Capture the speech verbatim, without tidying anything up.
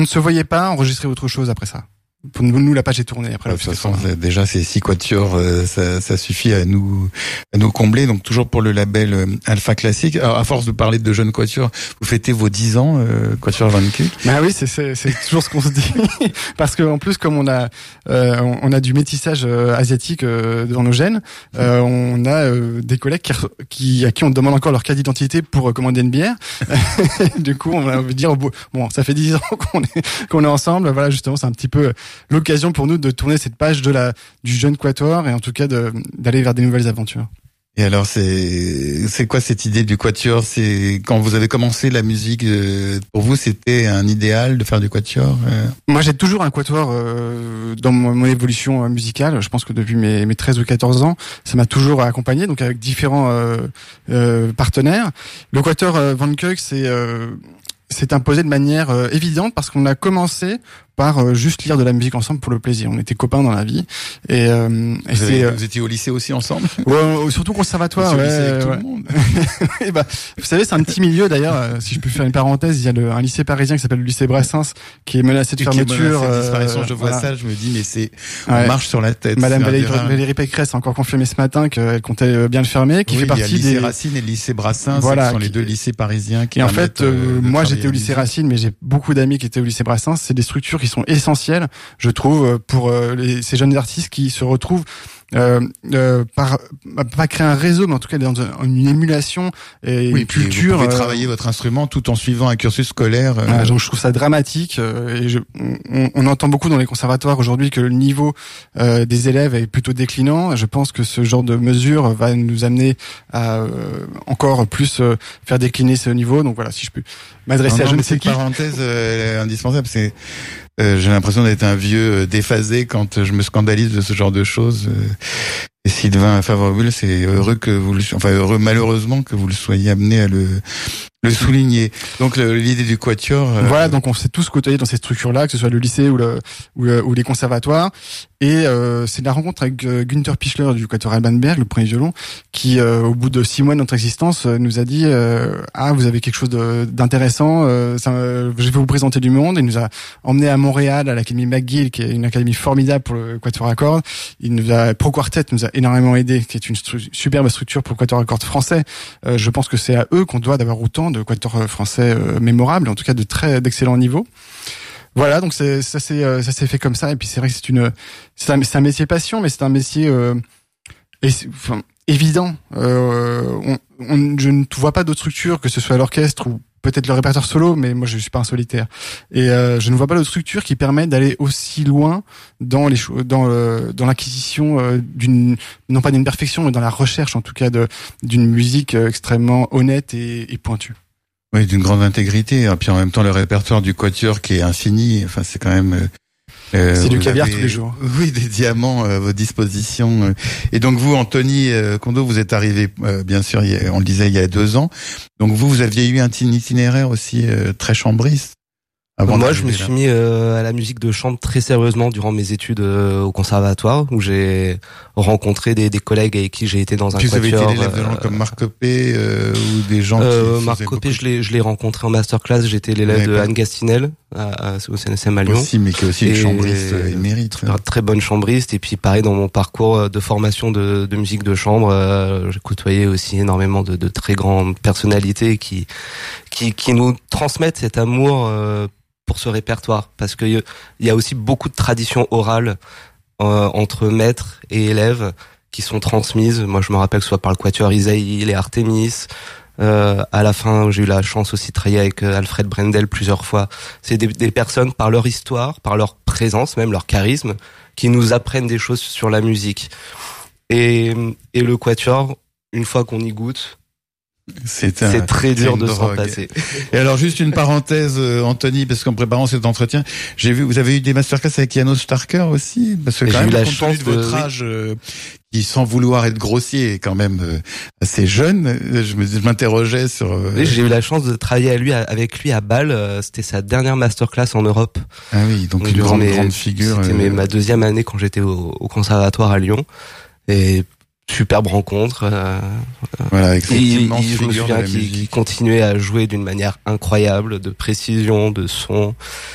se voyait pas enregistrer autre chose après ça. Pour nous, nous la page est tournée après. De toute façon, déjà ces six quatuors, euh, ça, ça suffit à nous, à nous combler. Donc toujours pour le label euh, Alpha Classique. Alors à force de parler de jeunes quatuors, vous fêtez vos dix ans, euh, Quatuor Van Kuck. Bah oui, c'est c'est, c'est toujours ce qu'on se dit, parce que en plus comme on a euh, on a du métissage euh, asiatique euh, dans nos gènes, euh, on a euh, des collègues qui, qui à qui on demande encore leur carte d'identité pour euh, commander une bière. Du coup, on va dire bon, ça fait dix ans qu'on est qu'on est ensemble. Voilà, justement, c'est un petit peu l'occasion pour nous de tourner cette page de la du jeune quatuor et en tout cas de d'aller vers des nouvelles aventures. Et alors c'est c'est quoi cette idée du quatuor? C'est quand vous avez commencé la musique, euh, pour vous c'était un idéal de faire du quatuor? euh... Moi j'ai toujours un quatuor euh, dans mon, mon évolution euh, musicale. Je pense que depuis mes, mes treize ou quatorze ans, ça m'a toujours accompagné, donc avec différents euh, euh, partenaires. Le quatuor euh, Van Kuck c'est euh, c'est imposé de manière euh, évidente parce qu'on a commencé par euh, juste lire de la musique ensemble pour le plaisir. On était copains dans la vie et, euh, et vous, c'est avez, euh, vous étiez au lycée aussi ensemble? Ouais, surtout conservatoire. Vous ouais, lycée avec ouais. tout le monde. Et bah, vous savez, c'est un petit milieu d'ailleurs. Euh, si je peux faire une parenthèse, il y a le, un lycée parisien qui s'appelle le lycée Brassens qui est menacé de Et fermeture. Menacé de disparition. Euh, je vois voilà. ça, je me dis mais c'est Ouais. on marche sur la tête. Madame c'est Valérie, un Valérie Pécresse a encore confirmé ce matin qu'elle comptait bien le fermer, qui oui, fait partie il y a le lycée des Racine et le lycée Brassens, voilà, qui sont les qui... deux lycées parisiens qui et en fait, euh, euh, moi j'étais au lycée Racine, mais j'ai beaucoup d'amis qui étaient au lycée Brassens. C'est des structures qui sont essentielles, je trouve, pour euh, les, ces jeunes artistes qui se retrouvent euh, euh, par pas créer un réseau, mais en tout cas dans une émulation et oui, une culture. Vous pouvez euh, travailler votre instrument tout en suivant un cursus scolaire. Euh... Ah, donc je trouve ça dramatique. Euh, et je, on, on entend beaucoup dans les conservatoires aujourd'hui que le niveau euh, des élèves est plutôt déclinant. Je pense que ce genre de mesure va nous amener à euh, encore plus euh, faire décliner ce niveau. Donc voilà, si je peux m'adresser non, à non, je ne mais sais cette qui. parenthèse euh, est indispensable. C'est Euh, j'ai l'impression d'être un vieux euh, déphasé quand je me scandalise de ce genre de choses. Euh, et Sylvain Favreville, c'est heureux que vous le, enfin heureux malheureusement que vous le soyez amené à le le souligner. Donc le, l'idée du quatuor. Euh... Voilà, donc on s'est tous côtoyés dans ces structures-là, que ce soit le lycée ou le ou, le, ou les conservatoires. Et euh, c'est la rencontre avec euh, Günther Pichler du quatuor Alban Berg, le premier violon, qui euh, au bout de six mois de notre existence euh, nous a dit euh, ah vous avez quelque chose de, d'intéressant, euh, ça, euh, je vais vous présenter du monde. Il nous a emmené à Montréal à l'académie McGill, qui est une académie formidable pour le quatuor à cordes. Il nous a Pro Quartet nous a énormément aidé, qui est une stru- superbe structure pour le quatuor à cordes français. Euh, je pense que c'est à eux qu'on doit d'avoir autant de quatuors français euh, mémorables, en tout cas de très d'excellents niveaux. Voilà, donc c'est, ça s'est ça s'est fait comme ça. Et puis c'est vrai que c'est une c'est un, c'est un métier passion, mais c'est un métier euh, et enfin, évident. Euh, on, on, je ne vois pas d'autre structure, que ce soit l'orchestre ou peut-être le répertoire solo, mais moi je suis pas un solitaire. Et euh, je ne vois pas d'autre structure qui permet d'aller aussi loin dans les cho- dans euh, dans l'acquisition euh, d'une non pas d'une perfection, mais dans la recherche en tout cas de d'une musique euh, extrêmement honnête et, et pointue. Oui, d'une grande intégrité. Et puis en même temps, le répertoire du quatuor qui est infini. Enfin, c'est quand même. Euh, c'est du caviar avez, tous les jours. Oui, des diamants à vos dispositions. Et donc vous, Anthony euh, Kondo, vous êtes arrivé, euh, bien sûr, il y a, on le disait, il y a deux ans. Donc vous, vous aviez eu un itinéraire aussi euh, très chambriste. Moi, je me suis mis euh, à la musique de chambre très sérieusement durant mes études euh, au conservatoire, où j'ai rencontré des, des collègues avec qui j'ai été dans un Puis quatuor. Vous avez été l'élève euh, de gens comme Marc Copé euh, ou des gens euh, qui Marc Copé, beaucoup... je l'ai, je l'ai rencontré en masterclass. J'étais l'élève de pas... Anne Gastinel à, à, au C N S M à Lyon. Aussi, mais qui est aussi une et chambriste émérite. Très, très bonne chambriste. Et puis pareil, dans mon parcours de formation de, de musique de chambre, euh, j'ai côtoyé aussi énormément de, de très grandes personnalités qui, qui, qui nous transmettent cet amour euh, pour ce répertoire, parce que il y a aussi beaucoup de traditions orales euh, entre maîtres et élèves qui sont transmises. Moi, je me rappelle que ce soit par le quatuor Isaïe, les Artémis. Euh, à la fin, j'ai eu la chance aussi de travailler avec Alfred Brendel plusieurs fois. C'est des, des personnes, par leur histoire, par leur présence, même leur charisme, qui nous apprennent des choses sur la musique. Et, et le quatuor, une fois qu'on y goûte, C'est, un, c'est très dur c'est de drogue. s'en passer. Et alors juste une parenthèse, euh, Anthony, parce qu'en préparant cet entretien, j'ai vu, vous avez eu des masterclass avec Janos Starker aussi, parce que Et quand j'ai même, eu la compte tenu chance de votre de- âge, euh, qui sans vouloir être grossier est quand même euh, assez jeune, euh, je, me, je m'interrogeais sur. Euh, Oui, j'ai eu la chance de travailler à lui, avec lui à Bâle. Euh, C'était sa dernière masterclass en Europe. Ah oui, donc, Donc, une durant grande mes- grande figure. C'était euh, mes- ma deuxième année quand j'étais au, au conservatoire à Lyon. Et superbe rencontre. Euh, Voilà, avec cette il, immense il- je me figure de souviens la qu'il, musique. qu'il continuait à jouer d'une manière incroyable, de précision, de son.